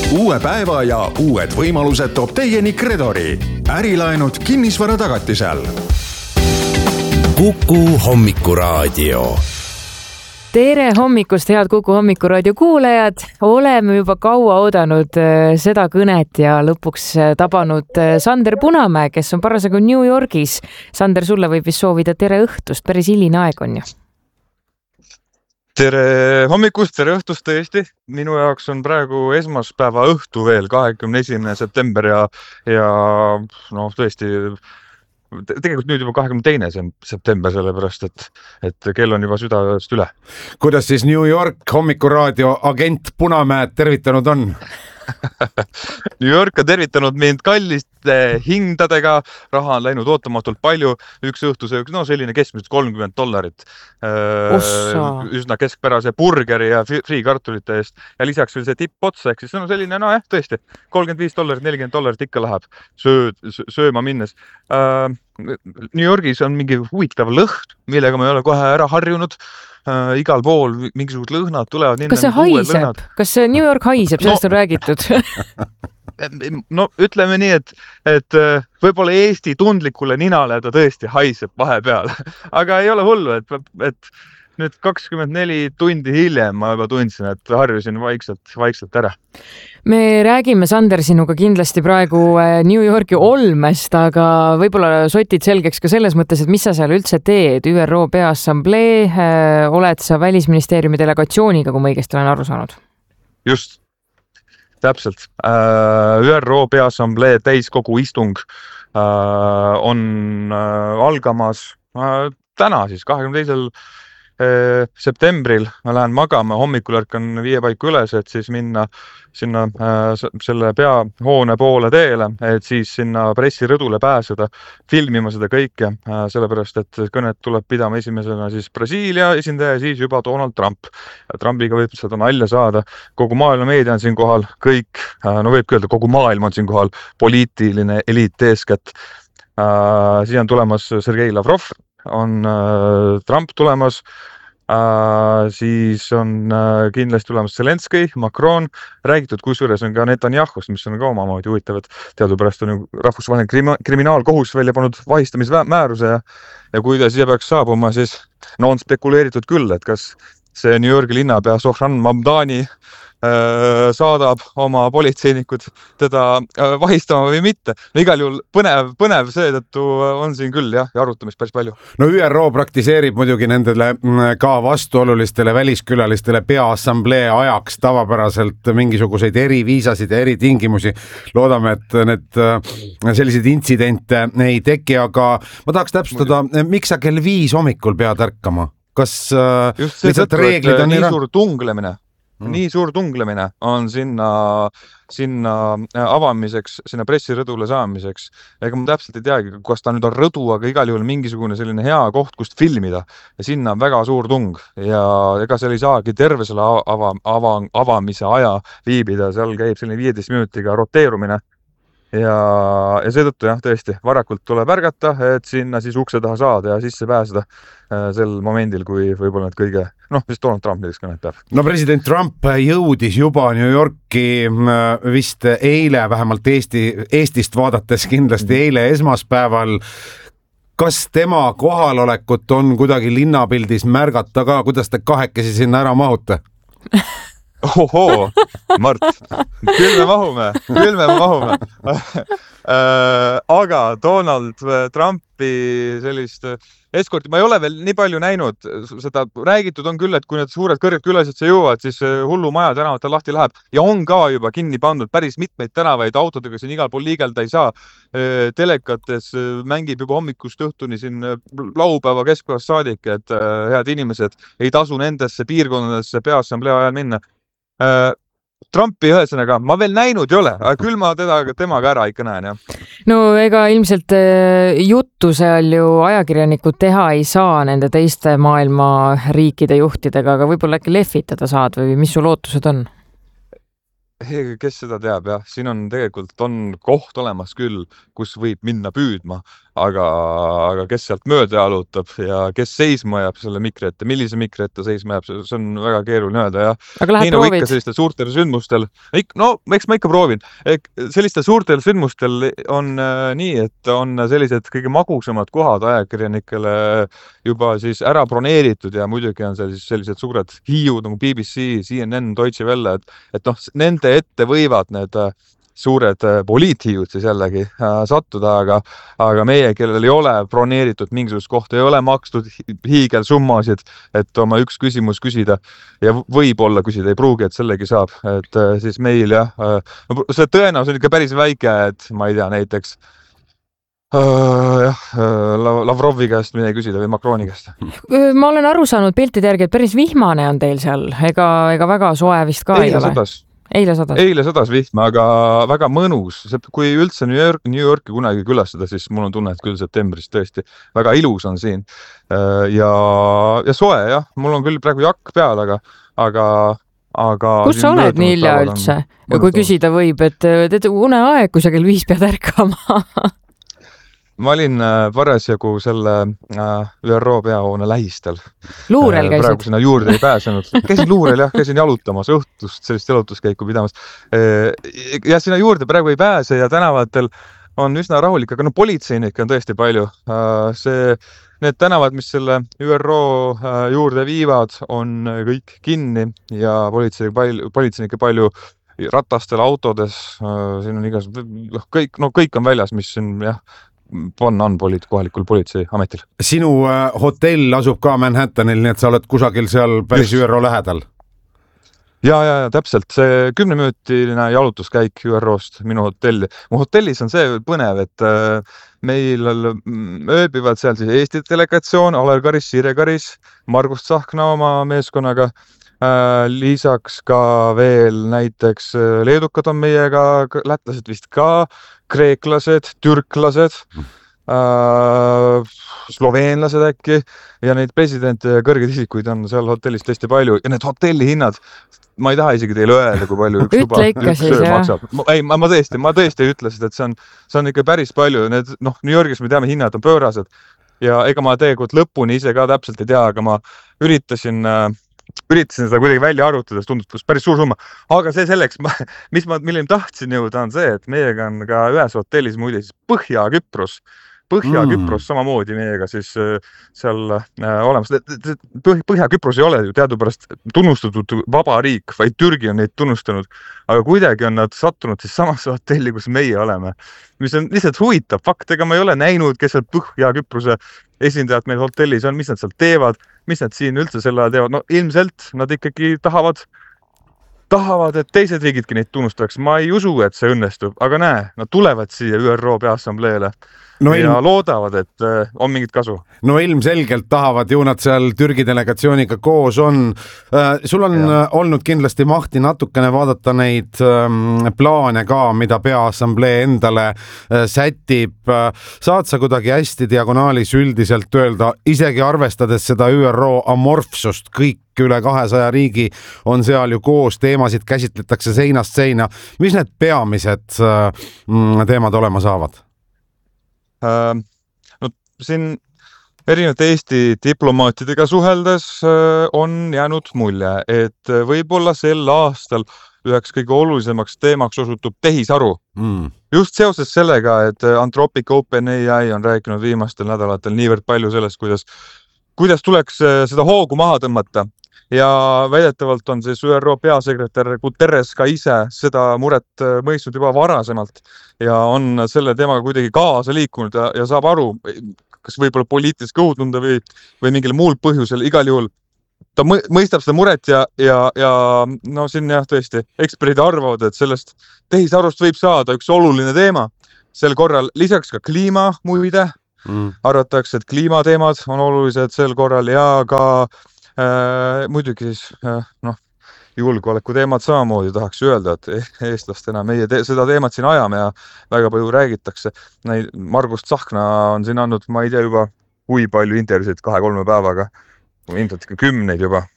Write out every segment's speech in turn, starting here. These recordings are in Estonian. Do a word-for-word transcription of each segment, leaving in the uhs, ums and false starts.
uue päeva ja uued võimalused toob teieni Kredori. Ärilaenud kinnisvara tagatisel. Kuku hommikuraadio. Tere hommikust, head Kuku hommikuraadio kuulajad. Oleme juba kaua oodanud seda kõnet ja lõpuks tabanud Sander Punamäe, kes on parasjagu New Yorgis. Sander, sulle võib vist soovida tere õhtust, päris hiline aeg on ju. Tere hommikust, tere õhtust tõesti. Minu jaoks on praegu esmaspäeva õhtu veel, kahekümne esimene september ja, ja no, tõesti... Tegelikult nüüd juba kahekümne teine september, sellepärast, et, et kell on juba südaööst üle. Kuidas siis New York hommikuraadio agent Punamäed tervitanud on? New York on tervitanud mind kalliste hindadega, raha on läinud ootamatult palju, üks õhtusöök, no selline keskmiselt kolmkümmend dollarit. Ossa. Üsna keskpärase burgeri ja friikartulite eest ja lisaks veel see tipp otsa, ehk siis no selline, no jah, tõesti, kolmkümmend viis dollarit, nelikümmend dollarit ikka läheb söö, sööma minnes. New Yorgis on mingi huvitav lõhn, millega ma ei ole kohe ära harjunud. Uh, igal pool mingisugused lõhnad tulevad. Kas see haiseb? Kas see New York haiseb? Sellest no, on räägitud. no ütleme nii, et, et võib-olla Eesti tundlikule ninale ta tõesti haiseb vahepeal. Aga ei ole hullu, et, et nüüd kakskümmend neli tundi hiljem ma juba tundsin, et harjusin vaikselt, vaikselt ära. Me räägime, Sander, sinuga kindlasti praegu New Yorki olmest, aga võib-olla sotid selgeks ka selles mõttes, et mis sa seal üldse teed? Ü R O Peaassamblee, oled sa Välisministeeriumi delegatsiooniga, kui ma õigesti olen aru saanud? Just, täpselt. Ü R O Peaassamblee täiskogu istung on algamas täna siis, kahekümne teisel septembril. Ma lähen magama, hommikul ärkan viie paiku üles, et siis minna sinna äh, selle peahoone poole teele, et siis sinna pressirõdule pääseda, filmima seda kõike, äh, sellepärast, et kõnet tuleb pidama esimesena siis Brasiilia esindaja ja siis juba Donald Trump. Trumpiga võib seda nalja saada. Kogu maailma meedia on siin kohal, kõik, äh, no võib öelda, kogu maailm on siin kohal, poliitiline eliit eeskätt. Äh, siis on tulemas Sergei Lavrov, on äh, Trump tulemas, äh, siis on äh, kindlasti tulemas Zelenski, Macron, räägitud, kusjuures on ka Netanyahust, mis on ka omamoodi huvitav, et teadupärast on ju rahvusvaheline krimi- kriminaalkohus välja pannud vahistamismääruse ja, ja kui ta siia peaks saabuma, siis no on spekuleeritud küll, et kas see New Yorgi linnapea Zohran Mamdani saadab oma politseinikud teda vahistama või mitte. No igal juhul põnev, põnev seetõttu on siin küll jah, ja arutamist päris palju. No Ü R O praktiseerib muidugi nendele ka vastuolulistele väliskülalistele Peaassamblee ajaks tavapäraselt mingisuguseid eriviisasid ja eritingimusi. Loodame, et need selliseid intsidente ei teki, aga ma tahaks täpsustada, miks sa kell viis hommikul pead ärkama? Kas just see tõttu, et nii suur tunglemine Mm. Nii suur tunglemine on sinna, sinna avamiseks, sinna pressirõdule saamiseks. Ega ma täpselt ei teagi, kas ta nüüd on rõdu, aga igal juhul mingisugune selline hea koht, kust filmida. Ja sinna on väga suur tung ja ega seal ei saagi terve selle ava, ava, avamise aja viibida. Seal käib selline viieteist minutiga roteerumine. Ja, ja seetõttu jah, tõesti, varakult tuleb ärgata, et sinna siis ukse taha saada ja sisse pääseda sel momendil, kui võib-olla need kõige, noh, mis Donald Trump näiteks kõnet peab. No president Trump jõudis juba New Yorki vist eile, vähemalt Eesti, Eestist vaadates kindlasti eile esmaspäeval. Kas tema kohalolekut on kuidagi linnapildis märgata ka, kuidas te kahekesi sinna ära mahute? Ohoo, Mart, küll me mahume, küll me mahume. Aga Donald Trumpi sellist eskorti, ma ei ole veel nii palju näinud, seda räägitud on küll, et kui need suured kõrged külased jõuavad, siis hullu maja tänavatel lahti läheb ja on ka juba kinni pandud päris mitmeid tänavaid autodega, siin igal pool liigelda ei saa. Telekates mängib juba hommikust õhtuni siin laupäeva keskpäevast saadik, et head inimesed ei tasu nendesse piirkondadesse Peaassamblee ajal minna. Trumpi ühesõnaga ma veel näinud ei ole, aga küll ma teda, temaga ära ikka näen, jah. No ega ilmselt juttu seal ju ajakirjanikud teha ei saa nende teiste maailma riikide juhtidega, aga võib-olla äkki lehvitada saad või mis su lootused on? kes seda teab, jah, siin on tegelikult on koht olemas küll, kus võib minna püüdma, aga, aga kes sealt mööda jalutab ja kes seisma jääb selle mikri ette, millise mikri ette seisma jääb, see on väga keeruline öelda, jah. Aga lähed nii nagu proovid? ikka sellistel suurtel sündmustel, no eks ma ikka proovin, sellistel suurtel sündmustel on äh, nii, et on sellised kõige magusamad kohad ajakirjanikele juba siis ära broneeritud ja muidugi on seal siis sellised suured hiiud nagu B B C, C N N, Deutsche Welle, et, et noh, nende ette võivad need suured poliithiiud siis jällegi äh, sattuda, aga, aga meie, kellel ei ole broneeritud mingisugust kohta, ei ole makstud hiigelsummasid, et oma üks küsimus küsida ja võib-olla küsida, ei pruugi, et sellegi saab, et äh, siis meil jah, äh, see tõenäosus on ikka päris väike, et ma ei tea, näiteks Uh, jah, uh, Lavrovi käest midagi küsida või Macroni käest. Ma olen aru saanud piltide järgi, et päris vihmane on teil seal, ega, ega väga soe vist ka Eile ei ole. Sadas. Eile sadas. Eile sadas vihma, aga väga mõnus. Kui üldse New York, New Yorki kunagi külastada, siis mul on tunne, et küll septembris tõesti väga ilus on siin. Uh, ja, ja soe, jah. Mul on küll praegu jakk peal, aga, aga Aga kus sa oled nii hilja üldse? Kui küsida võib, et teed uneaeg, kui sa kell viis pead ärkama. Ma olin parasjagu selle Ü R O peahoone lähistel. Luurel käisid? Praegu sinna juurde ei pääsenud. Käisin luurel, jah, käisin jalutamas õhtust, sellist jalutuskäiku pidamas. Ja sinna juurde praegu ei pääse ja tänavatel on üsna rahulik, aga no politseinikke on tõesti palju. See, need tänavad, mis selle Ü R O juurde viivad, on kõik kinni ja politseinike palju, politseinike palju ratastel, autodes, siin on igas, kõik, no kõik on väljas, mis siin, jah, panna on polit, kohalikul politseiametil. Sinu äh, hotell asub ka Manhattanil, nii et sa oled kusagil seal päris Ü R O lähedal? Ja, ja, ja täpselt. See kümneminutiline jalutuskäik Ü R O-st minu hotelli. Mu hotellis on see põnev, et äh, meil ööbivad seal siis Eesti delegatsioon, Alar Karis, Siire Karis, Margus Tsahkna oma meeskonnaga. Äh, lisaks ka veel näiteks leedukad on meiega, lätlased vist ka, kreeklased, türklased, äh, sloveenlased äkki ja neid presidente ja kõrgeid isikuid on seal hotellis tõesti palju ja need hotelli hinnad, ma ei taha isegi teile öelda, kui palju üks tuba, üks söö maksab. Ei, ma, ma tõesti, ma tõesti ütlesin, et see on, see on ikka päris palju. Need, noh, New Yorgis me teame, hinnad on pöörased ja ega ma tegelikult lõpuni ise ka täpselt ei tea, aga ma üritasin äh, üritasin seda kuidagi välja arutada, tundus päris suur summa, aga see selleks, mis ma, milleni tahtsin jõuda on see, et meiega on ka ühes hotellis muide siis Põhja-Küpros, Põhja-Küpros mm. samamoodi meiega siis seal äh, olemas. Põhja-Küpros ei ole ju teadupärast tunnustatud vaba riik, vaid Türgi on neid tunnustanud, aga kuidagi on nad sattunud siis samasse hotelli, kus meie oleme, mis on lihtsalt huvitav fakt, ega ma ei ole näinud, kes seal Põhja-Küprose esindajad meil hotellis on, mis nad seal teevad, mis nad siin üldse selle teevad. No ilmselt nad ikkagi tahavad, tahavad, et teised riigidki neid tunnustaks. Ma ei usu, et see õnnestub, aga näe, nad tulevad siia Ü R O peaassambleele no ja ilm... loodavad, et äh, on mingit kasu. No ilmselgelt tahavad ju nad seal Türgi delegatsiooniga koos on. Äh, sul on ja. olnud kindlasti mahti natukene vaadata neid ähm, plaane ka, mida peaassamblee endale äh, sätib. Äh, saad sa kuidagi hästi diagonaalis üldiselt öelda, isegi arvestades seda Ü R O amorfsust, kõik üle kahesaja riigi on seal ju koos, teemasid käsitletakse seinast seina. Mis need peamised äh, teemad olema saavad? No siin erinevate Eesti diplomaatidega suheldes on jäänud mulje, et võib-olla sel aastal üheks kõige olulisemaks teemaks osutub tehisaru. Mm. Just seoses sellega, et Anthropic OpenAI on rääkinud viimastel nädalatel niivõrd palju sellest, kuidas, kuidas tuleks seda hoogu maha tõmmata. Ja väidetavalt on siis Ü R O peasekretär Guterres ka ise seda muret mõistnud juba varasemalt ja on selle teemaga kuidagi kaasa liikunud ja, ja saab aru, kas võib-olla poliitilist kõhutunda või, või mingil muul põhjusel. Igal juhul ta mõistab seda muret ja, ja, ja no siin jah tõesti eksperdid arvavad, et sellest tehisarust võib saada üks oluline teema. Sel korral lisaks ka kliima muide, mm. arvatakse, et kliimateemad on olulised sel korral ja ka Äh, muidugi siis äh, noh, julgeoleku teemad samamoodi tahaks öelda, et eestlastena meie te seda teemat siin ajame ja väga palju räägitakse. Margus Tsahkna on siin andnud, ma ei tea juba, kui palju intervjuusid kahe-kolme päevaga, ilmselt ikka kümneid juba.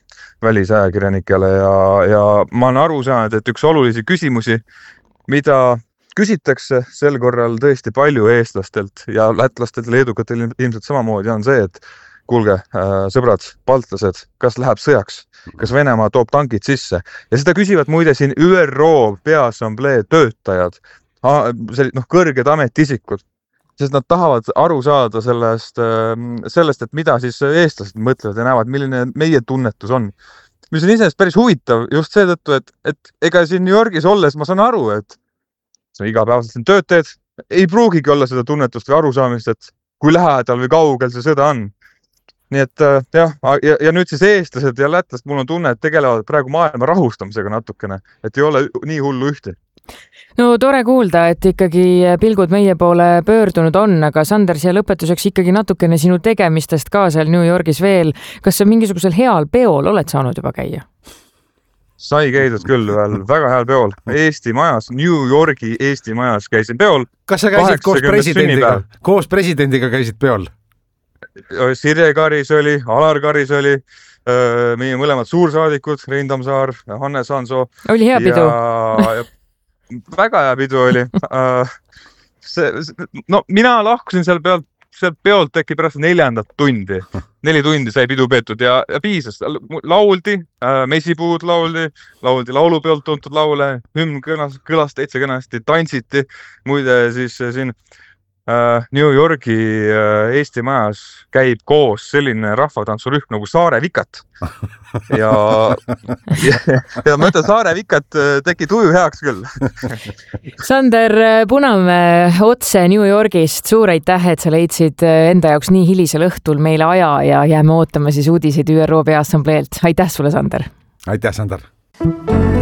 välisajakirjanikele ja, ja ma olen aru saanud, et üks olulisi küsimusi, mida küsitakse sel korral tõesti palju eestlastelt ja lätlastelt, leedukatel ilmselt samamoodi on see, et kuulge, sõbrad, baltlased, kas läheb sõjaks? Kas Venemaa toob tankid sisse? Ja seda küsivad muide siin Ü R O Peaassamblee töötajad, noh, kõrged ametiisikud, sest nad tahavad aru saada sellest, sellest, et mida siis eestlased mõtlevad ja näevad, milline meie tunnetus on. Mis on iseenesest päris huvitav just seetõttu, et, et ega siin New Yorgis olles ma saan aru, et see on igapäevaselt siin töötajad, ei pruugigi olla seda tunnetust või arusaamist, et kui lähedal või kaugel see sõda on. Nii et jah, ja, ja nüüd siis eestlased ja lätlased, mul on tunne, et tegelevad praegu maailma rahustamisega natukene, et ei ole nii hullu ühti. No tore kuulda, et ikkagi pilgud meie poole pöördunud on, aga Sander, siia lõpetuseks ikkagi natukene sinu tegemistest ka seal New Yorgis veel. Kas sa mingisugusel heal peol oled saanud juba käia? Sai käidud küll veel väga heal peol. Eesti majas, New Yorgi Eesti majas käisin peol. Kas sa käisid koos presidendiga? Koos presidendiga käisid peol? Sirje Karis oli, Alar Karis oli, meie mõlemad suursaadikud, Rein Tammsaar, Hannes Hansoo. Oli hea pidu. Ja, väga hea pidu oli. See, no, mina lahkusin seal pealt, seal peolt äkki pärast neljandat tundi. Neli tundi sai pidu peetud ja, ja piisas. Lauldi, mesipuud lauldi, lauldi laulupeolt tuntud laule, hümn kõlas, kõlas täitsa kenasti, tantsiti. Muide siis siin New Yorgi Eesti majas käib koos selline rahvatantsurühm nagu Saare Vikat. Ja, ja, ja ma ütlen, Saare Vikat tegi tuju heaks küll. Sander Punamäe otse New Yorgist, suur aitäh, et sa leidsid enda jaoks nii hilisel õhtul meile aja ja jääme ootama siis uudiseid Ü R O Peaassambleelt. Aitäh sulle, Sander! Aitäh, Sander!